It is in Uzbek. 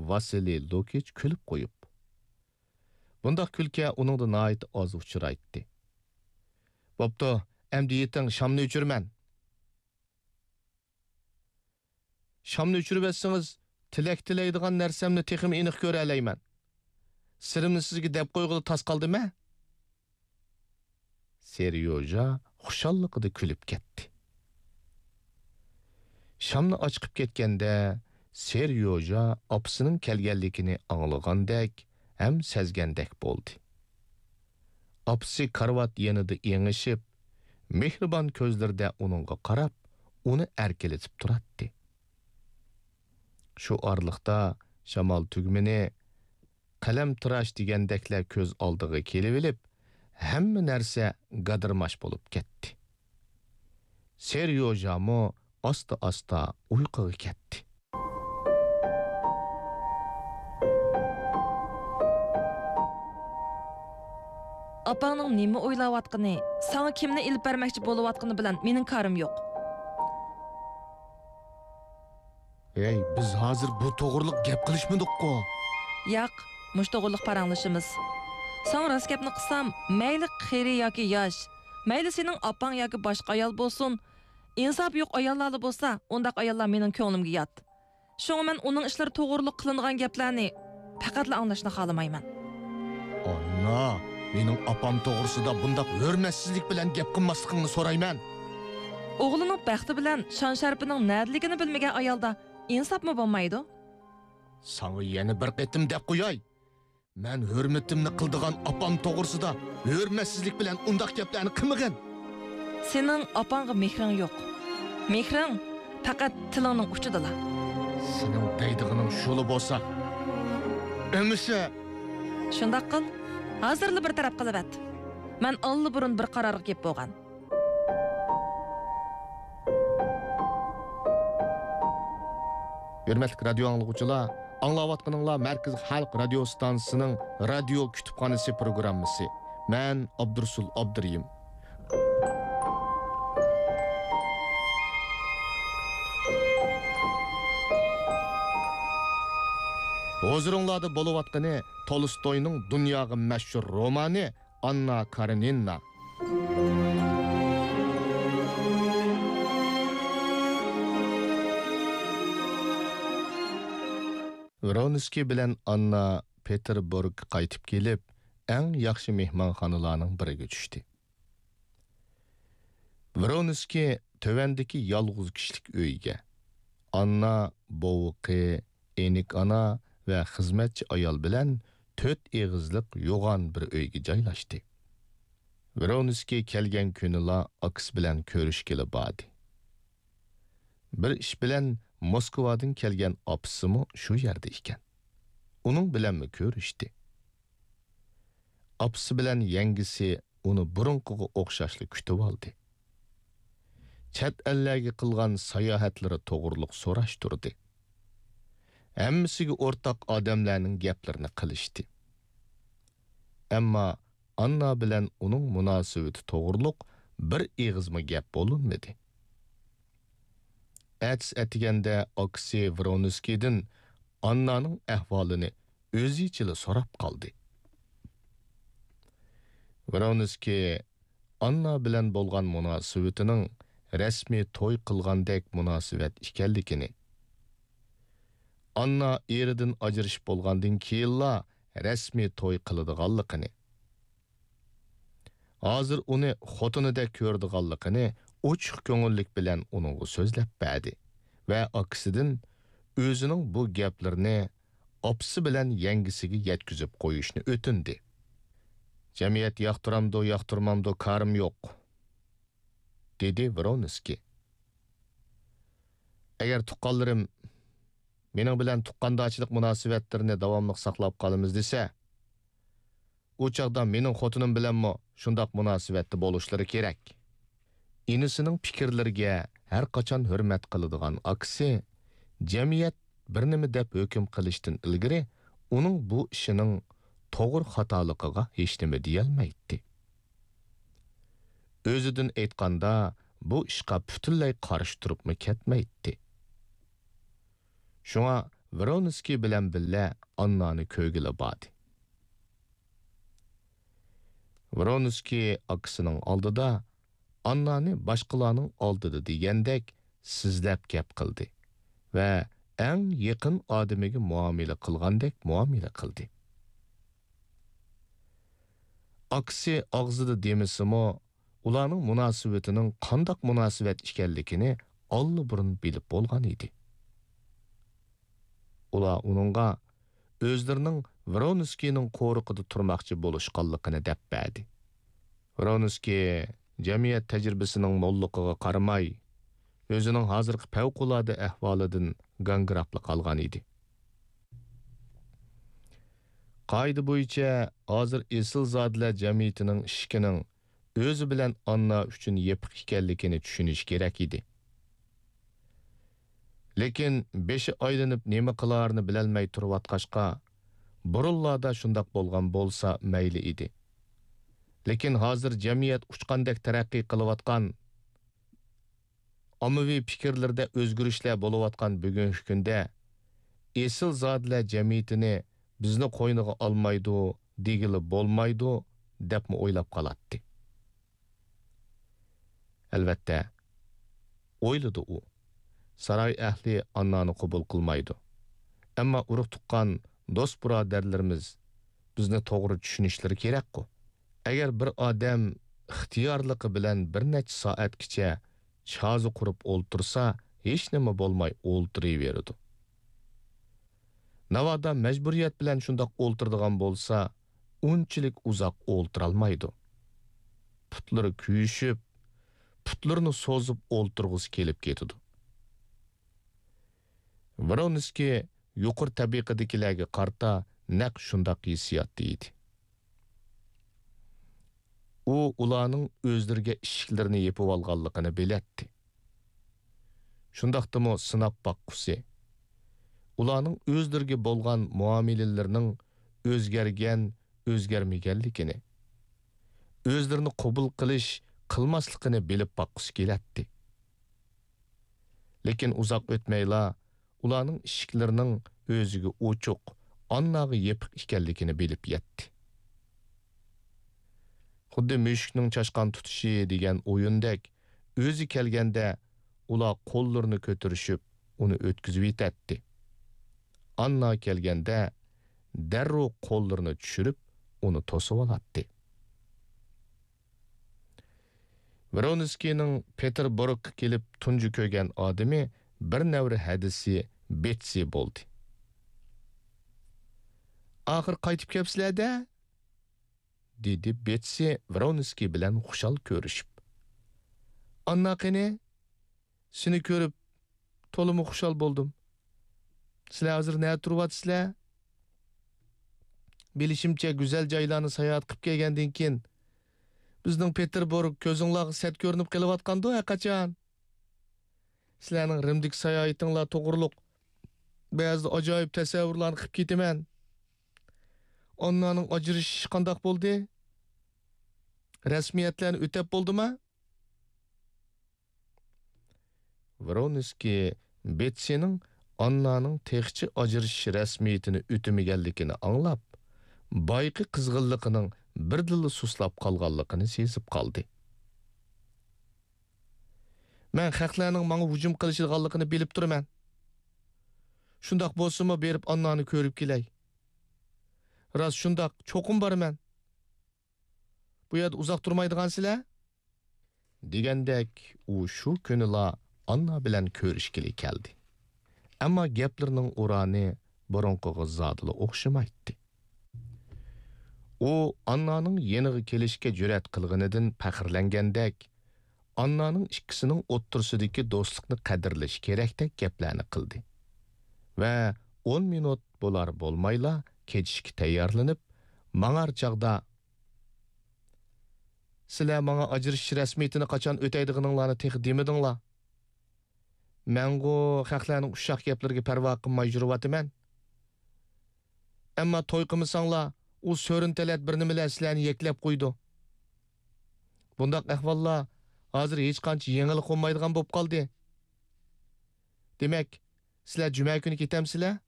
Vasiliy Lukich kulib qo'yib. Bundaq kulka uningda nihoyat oz uchraydi. Bo'pti, endi yeting shamni o'chirman. Shamni o'chirib etsangiz, tilak-tilaydigan narsamni texim aniq ko'ra olayman. Sirimni sizga deb qo'yg'ili tas qoldimi? Seryoja xushalliqida kulib ketdi. Shamni ochqib ketganda Seryoja opasining kelganligini anglagandek ham sezgandek bo'ldi. Opasi karvat yanida yengishib, mehribon ko'zlarida uningga qarab, uni erkalatib turardi. Shu orliqda shamol tugmini qalam tirash degandeklar ko'z oldiga kelib, hamma narsa gadirmash bo'lib ketdi. Seryojamo asta-asta uyquga ketdi. Apangning nima o'ylayotgani, sana kimni ilib bermoqchi bo'layotgani bilan mening ko'rim yo'q. Ey, biz hozir bu to'g'riliq gap qilishmadik-ku. Yo'q, mush to'g'riliq paranglashimiz. Sen rost gapni qilsam, mayli qiri yoki yosh, mayli sening opang yoki boshqa ayol bo'lsin, insof yo'q ayollar bo'lsa, undaq ayollar mening ko'nglimga yot. Shunga men uning ishlari to'g'riliq qilingan gaplarni faqatla anglashni xohlamayman. Anna, mening opam to'g'risida bundaq hurmatsizlik bilan gap qilmasligingni so'rayman. O'g'lining baxti bilan shon sharpining nadligini bilmagan ayolda insofmi bo'lmaydi? Sana yana bir qitim deb qo'yay. Men hurmatimni qildigan opam to'g'risida hurmatsizlik bilan undaq gaplarni qilmagan. Sening opangga mehring yo'q. Mehring faqat tilingning uchidalar. Sening deydigining shuli bo'lsa, emisi shundaq qil. Hozirli bir taraf qilibat. Men alli burun bir qarorga kelib bo'lgan. Hürmetli radio anlıqçılar, anlayatqanыңlar Merkez Halk Radio Stansiyasının radio kütüphanesi programması. Ben Abdursul Abduriyim. Hozirыңlarda bo'layotgani Tolstoyning dunyoga mashhur romani Anna Karenina. Vronskiy bilan Anna Peterburg qaytib kelib, eng yaxshi mehmonxonalarning biriga tushdi. Vronskiy tövendeki yalğız kişilik uyga Anna, bovuqi, enik ana ve xizmetçi ayol bilan 4 egizlik yo'g'on bir uyga joylashdi. Vronskiy kelgan kunila aks bilan ko'rishgili bordi. Bir ish bilan Moskvadan kelgan opasimi shu yerda ekan. Uning bilanmi ko'rishdi. Opasi bilan yangisi uni burunqiga o'xshashli kutib oldi. Chet ellarga qilgan sayohatlari to'g'riliq so'rashtirdi. Hammasiga o'rtaq odamlarning gaplarini qilishdi. Ammo Anna bilan uning munosabati to'g'riliq bir egizma gap bo'linmadi. Atiganda Oksey Vronskiydan Annaning ahvolini o'zichili so'rab qoldi. Vronskiy Anna bilan bo'lgan munosabatining rasmiy to'y qilgandek munosabat ekanligini, Anna eridan ajrashib bo'lgandan keyinla rasmiy to'y qiladiganligini, hozir uni xotinidek ko'radiganligini ochiq ko'ngillik bilan uningga so'zlab berdi va aksidan o'zining bu gaplarini opasi bilan yangisiga yetkazib qo'yishni o'tindi. Jamiyat yoqtiramdo, yoqtirmamdo karim yo'q, dedi Vronskiy. Agar tuqqanlarim mening bilan tuqqandochilik munosabatlarini davomli saqlab qolamiz desa, u chaqda mening xotinim bilanmi shundoq munosabatda bo'lishlari kerak. Inisining fikrlariga har qachon hurmat qiladigan aksi, jamiyat bir nima deb hukm qilishdan ilgari uning bu ishining to'g'ri xatoligiga hech nima deyolmaydi. O'zidan aytganda bu ishga butunlay qarshi turibmi ketmaydi. Shunga Vronskiy bilan billa Annani köygili badi. Vronskiy akısının aldıda Annani başqalarının aldıda degandek sizlab gap qildi va eng yaqin odamiga muomala qilgandek muomala qildi. Aksi ağzıda demisimi, ularning munosabatining qandaq munosabat ekanligini allburun bilib bo'lgan edi. Ular uningga o'zlarining Vronskiyning qo'riqida turmoqchi bo'lishganligini deb berdi. Vronskiy jamiyat tajribasining mo'lliqiga qaramay, o'zining hozirgi favqulodda ahvolidan gangrafli qolgan edi. Qayda bo'yicha hozir esil zodlar jamiyatining ishkining o'zi bilan Anna uchun yepiq ekanligini tushunish kerak edi. Lekin beshi aylanib nima qilarini bilolmay turayotqachqa, burunlarda shundoq bo'lgan bo'lsa mayli edi. Lekin hozir jamiyat uchqandek taraqqiy qilayotgan, ommaviy fikrlarda o'zgarishlar bo'layotgan bugungi kunda esil zodlar jamiyatini bizni qo'yniga olmaydi, degili bo'lmaydi debmi o'ylab qolatdi. Albatta, o'yladi u. Saray ahli Annani qabul qilmaydi. Ammo urug' tuqqan do'st birodarlarimiz bizni to'g'ri tushunishlari kerak-ku. Agar bir odam ixtiyorligi bilan bir necha soatgacha chozi qurib o'ltirsa, hech nima bo'lmay o'ltiraveradi. Navoda majburiyat bilan shundoq o'ltiradigan bo'lsa, unchalik uzoq o'ltirolmaydi. Putlari kuyishib, putlarini so'zib o'ltirg'isi kelib ketadi. Vronskiy yuqori tabiqadagilarga qarta naq shundoq hissiyotda edi. U ularning o'zlariga ishiklarini yepib olganligini bilatdi. Shundaqdimi sinab boqqisi. Ularning o'zlariga bo'lgan muomalalarining o'zgargan, o'zgarmaganligini, o'zlarini qabul qilish, qilmasligini bilib boqqisi kelatdi. Lekin uzoq o'tmayla ularning ishiklarining o'ziga ochiq, Annaga yepiq ekanligini bilib yetdi. Xuddi mushukning chashqan tutishi degan o'yindek, o'zi kelganda ular qo'llarini ko'tarishib, uni o'tkazib yetdi. Anna kelganda darrov qo'llarini tushirib, uni to'sib oladi. Vronskiyning Peterburgga kelib tunji ko'rgan odami bir navri hadisi Betsy bo'ldi. "Oxir qaytib kelibsizlar-da?" dedi Betsy Vronskiy bilan xushal ko'rishib. "Anna qani? Seni ko'rib to'liq xushal bo'ldim. Sizlar hozir nima turyapsizlar? Bilishimcha go'zal joylarni sayohat qilib kelgandan keyin bizning Peterburg ko'zinglarga sat ko'rinib qelyotgandi qachon? Sizlarning Rimdik sayohatinglar to'g'riliq ba'zi ajoyib tasavvurlarni qilib ketaman. Annaning ajrashishi qandoq bo'ldi? Rasmiyatlarni o'tab bo'ldimi?" Vronskiy Betsyning Annaning texchi ajrashish rasmiyatini o'tamaganligini anglab, boyqi qizg'inligining birdilla suslab qolganligini sezib qoldi. "Men xalqlarning menga hujum qilishganligini bilib turaman. Shundoq bo'lsa-mu berib Annani ko'rib kelay. Ras shundoq cho'qim borman. Bu yerda uzoq turmaydigansizlar?" degandek u shu kunila Anna bilan ko'rishgili keldi. Ammo gaplarining urani burunqiga zodila o'xshamaydi. U Annaning yeniga kelishga jur'at qilganidan faxrlangandek, Annaning ikkisining o'ttirsidagi do'stlikni qadrlash kerakdek gaplarni qildi. Va 10 minut bo'lar bo'lmayla ketishga tayyorlanib, mang'ar chaqda "Sizlar menga ajrashish rasmiyatini qachon o'taydiganinglarni tex demedinglar. Mengu xalqlarning ushaq gaplariga parvo qilmay yuribman. Ammo to'y qilmasanglar, u so'rintalat bir nimalar sizlarni yeklab qo'ydi. Bundaq ahvollar hozir hech qancha yengil qo'ymaydigan bo'lib qoldi. Demak, sizlar juma kuni ketamsizlar?